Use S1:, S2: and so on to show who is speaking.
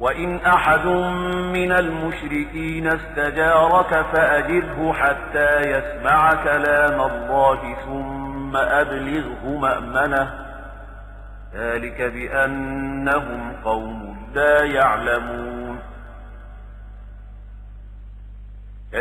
S1: وإن أحد من المشركين استجارك فأجره حتى يسمع كلام الله ثم أبلغه مأمنه، ذلك بأنهم قوم لا يعلمون.